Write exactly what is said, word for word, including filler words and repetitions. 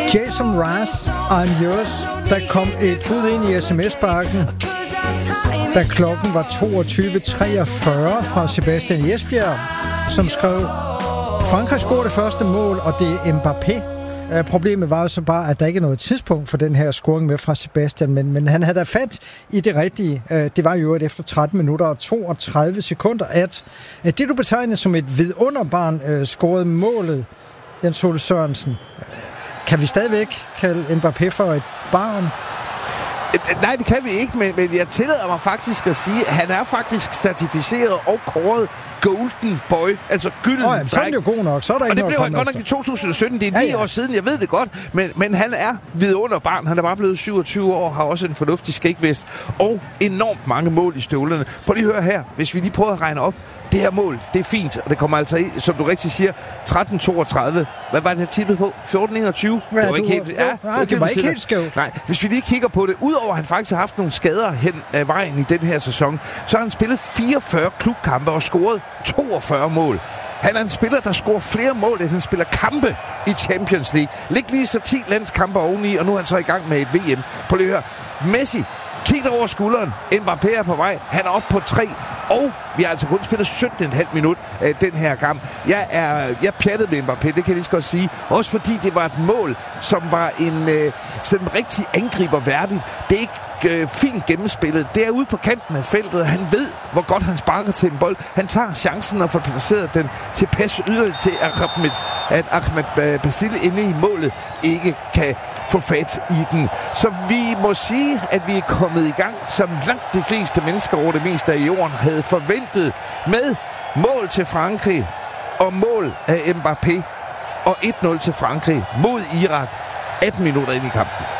Jason Mraz, I'm Yours. Der kom et bud ind i sms-bakken, da klokken var toogtyve treogfyrre fra Sebastian Esbjerg, som skrev: Frankrig scorede det første mål, og det er Mbappé. Problemet var jo så bare, at der ikke er noget tidspunkt for den her scoring med fra Sebastian, men, men han havde da fat i det rigtige. Det var jo efter tretten minutter og toogtredive sekunder, at det, du betegner som et vidunderbarn, scorede målet, Jens Ole Sørensen. Kan vi stadigvæk kalde Mbappé for et barn? Nej, det kan vi ikke, men, men jeg tillader mig faktisk at sige, at han er faktisk certificeret og kåret Golden Boy, altså gylden oh, ja, så er det jo god nok. Så er der ikke og det noget blev han godt nok i to tusind og sytten. Det er ni ja, ja. år siden, jeg ved det godt. Men, men han er vidunderbarn. Han er bare blevet syvogtyve år, har også en fornuftig skægvest og enormt mange mål i støvlerne. Prøv lige at høre her, hvis vi lige prøver at regne op. Det her mål, det er fint, og det kommer altså i, som du rigtig siger, tretten toogtredive. Hvad var det, jeg tippede på? fjorten enogtyve? Ja, det var ikke helt, ja, nej, det, det var ikke helt skævt. Nej, hvis vi lige kigger på det, udover at han faktisk har haft nogle skader hen ad vejen i den her sæson, så har han spillet fireogfyrre klubkampe og scoret toogfyrre mål. Han er en spiller, der scorer flere mål, end han spiller kampe i Champions League. Læg lige så ti landskampe oveni, og nu er han så i gang med et V M. På lige hør. Messi, kig over skulderen. Mbappé er på vej. Han er oppe på tre. Og vi har altså kun spillet sytten komma fem minut øh, den her kamp. Jeg er jeg pjattede med Mbappé, det kan jeg lige så godt sige. Også fordi det var et mål, som var en øh, sådan rigtig angriber værdigt. Det er ikke øh, fint gennemspillet. Det er ude på kanten af feltet. Han ved, hvor godt han sparker til en bold. Han tager chancen og får placeret den tilpas yderligt til, at Ahmed, at Ahmed Basile inde i målet ikke kan få fat i den. Så vi må sige, at vi er kommet i gang, som langt de fleste mennesker over det meste af jorden havde forventet, med mål til Frankrig og mål af Mbappé og et nul til Frankrig mod Irak atten minutter ind i kampen.